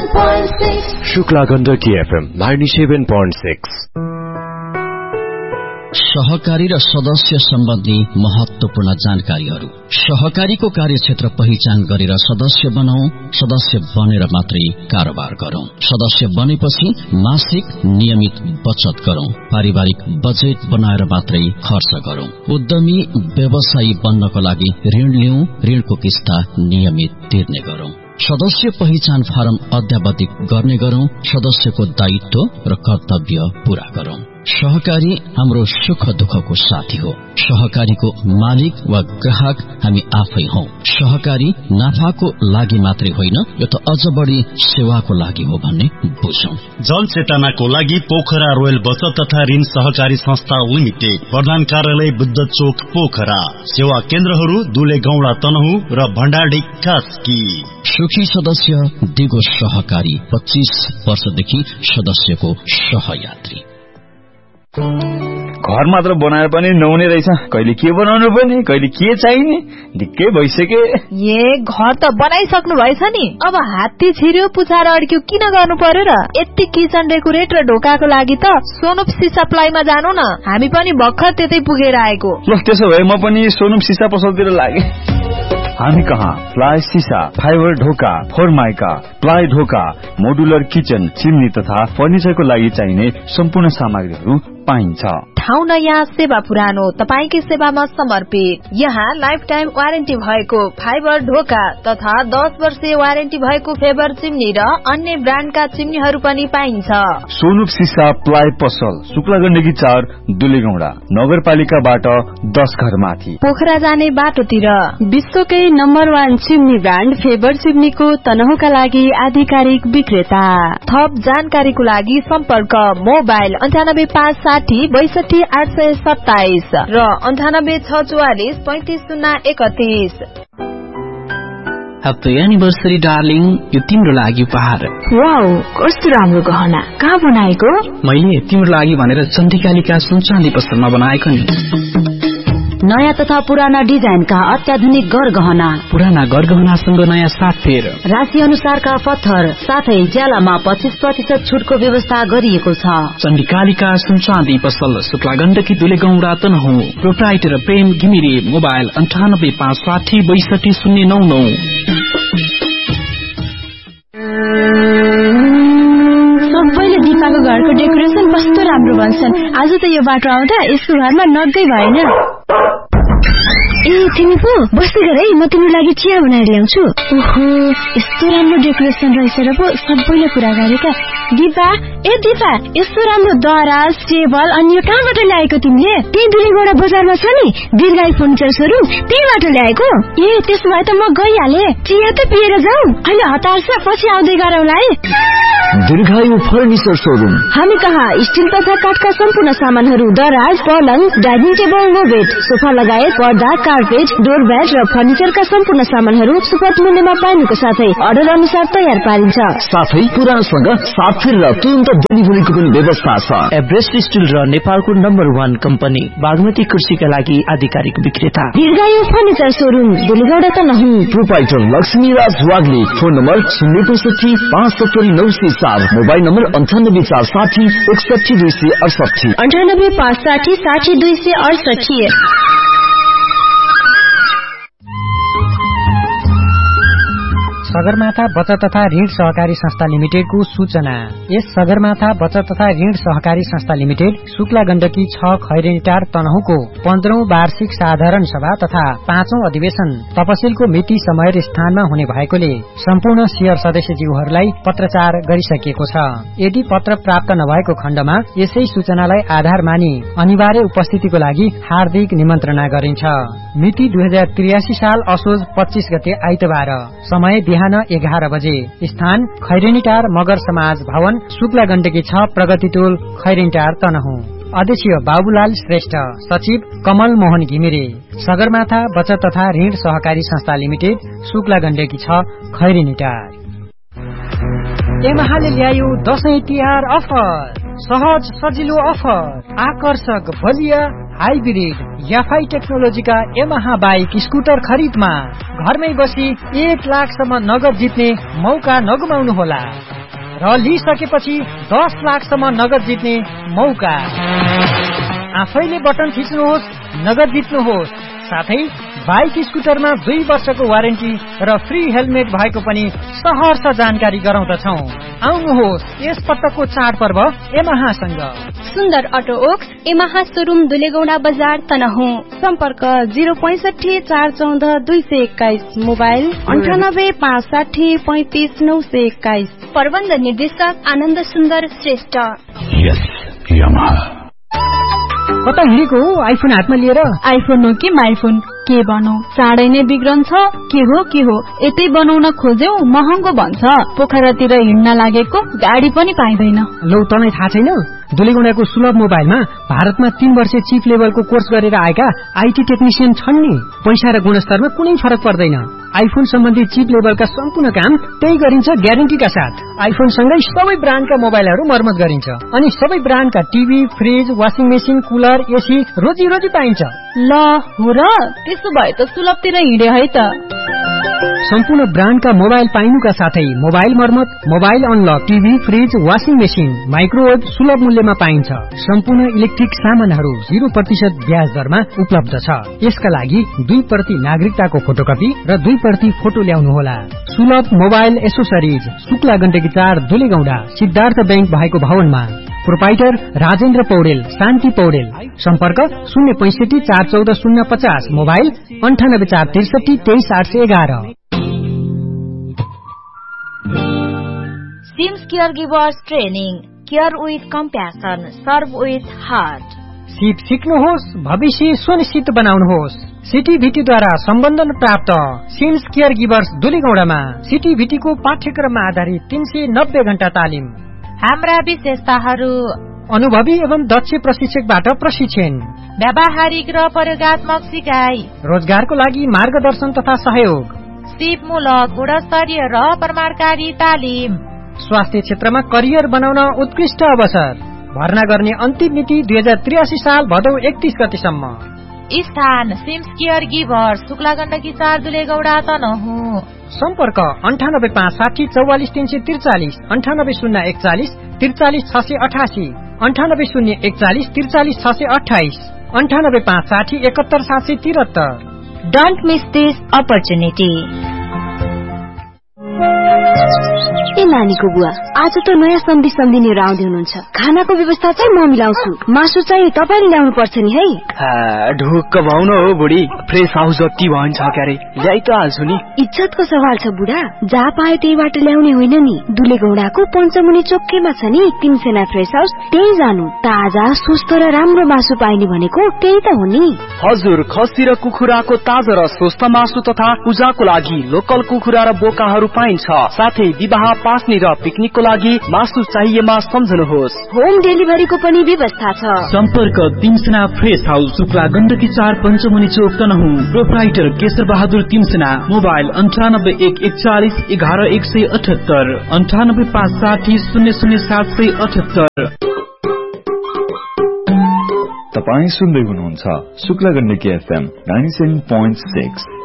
97.6 Shukla Gandaki FM 97.6। सहकारी र सदस्य सम्बन्धी महत्वपूर्ण जानकारीहरू। सहकारीको कार्यक्षेत्र पहिचान गरेर सदस्य बनाऊ। सदस्य बनेर मात्रै कारोबार गरौं। सदस्य बनेपछि मासिक नियमित बचत गरौं। पारिवारिक बजेट बनाएर मात्रै खर्च गरौं। उद्यमी व्यवसायी बन्नको लागि ऋण लिऊ। ऋणको किस्ता नियमित तिर्ने गरौं। सदस्य पहिचान फारम अद्यावधिक गर्ने गरौं। सदस्यको दायित्व र कर्तव्य पूरा गरौं। सहकारी हाम्रो सुख दुःखको साथी हो। सहकारीको मालिक वा ग्राहक हामी आफै हौ। सहकारी नाफाको लागि मात्रै होइन, यो त अझ बढी सेवाको लागि हो भन्ने बुझौं। जल चेतनाको लागि पोखरा रोयल बचत तथा ऋण सहकारी संस्था लिमिटेड, प्रधान कार्यालय बुद्ध चोक पोखरा। सेवा केन्द्रहरू दुलेगौडा तनहु र भण्डारडी कास्की। सुखी सदस्य दिगो सहकारी, 25 वर्षदेखि सदस्यको सहयात्री। घर मात्र बनाएर पनि नहुने रहेछ। कहिले के बनाउनु पर्ने, कहिले के चाहिने, ढिक्कै भइसके। घर त बनाइसक्नु भएछ नि, अब हात्ती छिर्यो पुछार अड्क्यो किन गर्नु पर्यो र? यति किचन डेकोरेट र ढोकाको लागि त सोनुप सप्लाईमा जानु न, हामी पनि भर्खर त्यतै पुगेर आएको। ल त्यसो भए म पनि सोनुप सिसा पसलतिर लागे। हामी कहाँ प्लाइ सिसा, फाइबर ढोका, फोरमाइका, प्लाइ ढोका, मोडुलर किचन, चिम्नी तथा फर्निचरको लागि चाहिने सम्पूर्ण सामग्रीहरू पाइन्छ। ठाउँ नयाँ, सेवा पुरानो, तपाईकै सेवामा समर्पित। यहाँ लाइफ टाइम वारेन्टी भएको फाइबर ढोका तथा 10 वर्षीय वारेन्टी भएको फेबर चिम्नी र अन्य ब्रान्डका चिम्नीहरू पनि पाइन्छ। सोनुप सिसा प्लाइ पसल, शुक्ला गण्डकी 4, दुलेगौडा, नगरपालिकाबाट 10 घर माथि। पोखरा जाने बाटोतिर विश्वकै नम्बर 1 चिम्नी ब्रान्ड फेबर चिम्नीको तनहुका लागि आधिकारिक विक्रेता। थप जानकारीको लागि सम्पर्क मोबाइल 9856426827 र 9864453031। ह्याप्पी एनिभर्सरी डार्लिङ, यो तिम्रो लागि उपहार। वाउ, कस्तो राम्रो गहना, कहाँ बनाएको? मैले तिम्रो लागि भनेर चण्डिकालिका सुनचाँदी पसलमा बनाएको नि। नयाँ तथा पुराना डिजाइनका अत्याधुनिक गरगहना, पुराना गरगहनासँग नयाँ साथ फेर, राशि अनुसारका पत्थर, साथै ज्यालामा 25% छुटको व्यवस्था गरिएको छ। चण्डिकालिका सुनचाँदी पसल, शुक्ला गण्डकी दुलेगौडा तनहु। प्रोप्राइटर प्रेम घिमिरे। मोबाइल 9856426099। सबैले दिपाको घरको डेकोरेसन कस्तो राम्रो भन्छन्। आज त यो बाटो आउँदा यसको घरमा नगै भएन। ए तिमी पो बस्दै गर है, म तिम्रो लागि चिया बनाएर ल्याउँछु। ओहो, यस्तो राम्रो डेकोरेसन रहेछ र पो सबैले कुरा गरेका। दिपा, ए दिपा, यस्तो राम्रो दराज, टेबल अनि यो कहाँबाट ल्याएको तिमीले? त्यही दुलेगौडा बजारमा छ नि दीर्घायु फर्निचर सोरुम, त्यहीबाट ल्याएको। ए त्यसो भए त म गइहाले, चिया त पिएर जाऊ। अहिले हतार छ, पछि आउँदै गरौँला है। दीर्घायु फर्निचर सोरुम। हामी कहाँ स्टिल तथा काठका सम्पूर्ण सामानहरू, दराज, पलङ, डाइनिङ टेबल, मोबेड, सोफा लगायत पर्दा, कार्पेट, डोरब्याट र फर्निचरका सम्पूर्ण सामानहरू सुपथ मूल्यमा पाइनुको साथै अर्डर अनुसार तयार पारिन्छ। साथै पुरानसँग साथ फेर र तुरन्त डेलिभरीको पनि व्यवस्था छ। एभरेस्ट स्टिल र नेपालको नम्बर 1 कम्पनी बागमती कृषिका लागि आधिकारिक विक्रेता। दीर्घायु furniture showroom, दुलेगौडा Tanahun. Proprietor Laxmiraj Wagle. Phone number 065570904, mobile number 9846601268, 9856601268। Sagarmatha बचत तथा ऋण सहकारी संस्था लिमिटेडको सूचना। यस सगरमाथा बचत तथा ऋण सहकारी संस्था लिमिटेड शुक्ला गण्डकी 6 खैरेनीटार तनहुको 15औं वार्षिक साधारण सभा तथा 5औं अधिवेशन तपसिलको मिति समय र स्थानमा हुने भएकोले सम्पूर्ण शेयर सदस्यज्यूहरूलाई पत्रचार गरिसकिएको छ। यदि पत्र प्राप्त नभएको खण्डमा यसै सूचनालाई आधार मानि अनिवार्य उपस्थितिको लागि हार्दिक निमन्त्रणा गरिन्छ। मिति 2083 साल असोज 25 गते आइतबार। समय बिहान 11 बजे। स्थान खैरेनीटार मगर समाज भवन, शुक्ला गण्डकी 6, प्रगति टोल, खैरेनीटार तनहु। अध्यक्ष बाबुलाल श्रेष्ठ, सचिव कमल मोहन घिमिरे। सगरमाथा बचत तथा ऋण सहकारी संस्था लिमिटेड, शुक्ला गण्डकी 6, खैरेनीटार। एमाहाले ल्यायो दशैं तिहार अफर। सहज सजिलो अफर, आकर्षक बलिया हाइब्रिड याफाई टेक्नोलोजीका यामाहा बाइक स्कुटर खरिदमा घरमै बसी 1 लाखसम्म नगद जित्ने मौका नगुमाउनुहोला। र लिइसकेपछि 10 लाखसम्म नगद जित्ने मौका। आफैले बटन थिच्नुहोस्, नगद जित्नुहोस्। साथै बाइक स्कुटरमा 2 वर्षको वारेन्टी र फ्री हेलमेट भएको पनि सहर्ष जानकारी गराउँदछौ। आउनुहोस् यस पटकको चाडपर्व यामाहासँग। सुन्दर अटो ओक्स यामाहा शोरूम दुलेगौडा बजार तनहुँ। सम्पर्क 065 414 221, मोबाइल 98 560 35 921। प्रबन्ध निर्देशक आनन्द सुन्दर श्रेष्ठ। यस यामाहा। कता हिँडेको हो आइफोन हातमा लिएर? आइफोन हो कि माइफोन के बनौ, चाँडै नै बिग्रन्छ। के हो यतै बनाउन खोज्यौ महँगो भन्छ। पोखरातिर हिँड्न लागेको गाडी पनि पाइँदैन। लौ तँलाई थाहा छैन? दुलेगौडाको सुलभ मोबाइलमा भारतमा 3 वर्ष चिप लेभलको कोर्स गरेर आएका आईटी टेक्निशियन छन् नि। पैसा र गुणस्तरमा कुनै फरक पर्दैन। आइफोन सम्बन्धी चिप लेभलका सम्पूर्ण काम त्यही गरिन्छ ग्यारेन्टीका साथ। आइफोन सँगै सबै ब्रान्डका मोबाइलहरू मर्मत गरिन्छ अनि सबै ब्रान्डका TV, fridge, washing machine, cooler, AC रोजी पाइन्छ। ल हो र, त्यसो भए त सुलभतिर हिँडे है त। सम्पूर्ण ब्रान्डका मोबाइल पाइनुका साथै मोबाइल मर्मत, mobile unlock, TV, fridge, washing machine, microwave सुलभ मूल्यमा पाइन्छ। सम्पूर्ण इलेक्ट्रिक सामानहरू 0% ब्याज दरमा उपलब्ध छ। यसका लागि 2% नागरिकताको फोटोकपी र 2% फोटो ल्याउनुहोला। सुलभ mobile accessories, Shukla Gandaki 4 दुलेगौडा, Siddhartha bank भएको भवनमा। प्रोपाइटर राजेन्द्र पौडेल, शान्ति पौडेल। सम्पर्क 065 414 050, mobile 98 463 23 811। Seems care givers training, care with compassion, serve with heart. सिप सिक्नुहोस्, भविष्य सुनिश्चित बनाउनुहोस्। सिटीभिटीद्वारा सम्बन्धन प्राप्त सिम्स केयर गिभर्स दुलेगौडामा सिटीभिटीको पाठ्यक्रममा आधारित 390 घण्टा तालिम। हाम्रा विशेषताहरू: अनुभवी एवं दक्ष प्रशिक्षकबाट प्रशिक्षण, व्यावहारिक र प्रयोगात्मक सिकाइ, रोजगारको लागि मार्गदर्शन तथा सहयोग, सिपमूलक गुणस्तरीय र प्रमाणकारी तालिम, स्वास्थ्य क्षेत्रमा करियर बनाउन उत्कृष्ट अवसर। भर्ना गर्ने अन्तिम मिति 2083 साल भदौ 31 गतेसम्म। स्थान seems care givers, Shukla Gandaki 4 दुलेगौडा Tanahun. सम्पर्क 98 560 44 343, 98 041 43 688, 98 041 43 628, 98 560 71 773। Don't miss this opportunity. ए नानीको बुवा, आज त नयाँ सम्धी लिएर आउँदै हुनुहुन्छ। खानाको व्यवस्था चाहिँ म मिलाउँछु, मासु चाहिँ तपाईँले ल्याउनु पर्छ नि है। ढुक्क भाउन हो बुढी, फ्रेस हाउस जति भन्छ क्यारे ल्याइ त हाल्छु नि। इज्जतको सवाल छ बुढा, जहाँ पाए त्यहीबाट ल्याउने होइन नि। दुलेगौडाको पञ्चमुनि चोकैमा छ नि तिमसेना फ्रेस हाउस, त्यही जानु। ताजा स्वस्थ र राम्रो मासु पाइने भनेको त्यही त हो नि। हजुर, खसी र कुखुराको ताजा र स्वस्थ मासु तथा पूजाको लागि लोकल कुखुरा र बोकाहरू पाइन्छ। साथै विवाह, पास्नी र पिकनिकको लागि मासु चाहिएमा सम्झनुहोस्। होम डेलिभरीको पनि व्यवस्था छ। सम्पर्क तिमसेना फ्रेस हाउस, शुक्ला गण्डकी 4 पञ्चमुनि चोक तनहुँ। प्रोप्राइटर केशर बहादुर तिमसेना, मोबाइल 98 141 11 178, 98 560 00 778। तपाई सुन्दै हुनुहुन्छ शुक्ला गण्डकी FM 97.6।